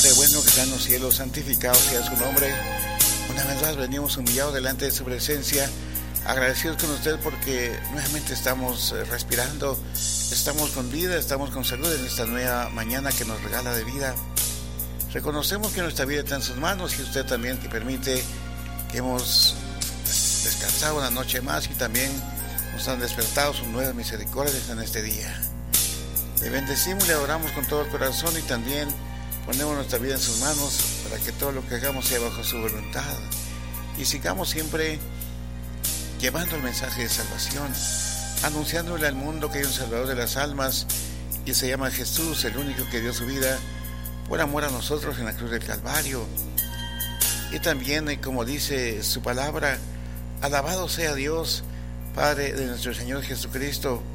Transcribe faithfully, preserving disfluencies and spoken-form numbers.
Padre bueno que está en los cielos, santificado sea su nombre. Una vez más venimos humillados delante de su presencia, agradecidos con usted porque nuevamente estamos respirando, estamos con vida, estamos con salud en esta nueva mañana que nos regala de vida. Reconocemos que nuestra vida está en sus manos y usted también que permite que hemos descansado una noche más y también nos han despertado sus nuevas misericordias en este día. Le bendecimos y le adoramos con todo el corazón y también ponemos nuestra vida en sus manos para que todo lo que hagamos sea bajo su voluntad y sigamos siempre llevando el mensaje de salvación, anunciándole al mundo que hay un Salvador de las almas y se llama Jesús, el único que dio su vida por amor a nosotros en la cruz del Calvario. Y también, como dice su palabra, alabado sea Dios, Padre de nuestro Señor Jesucristo,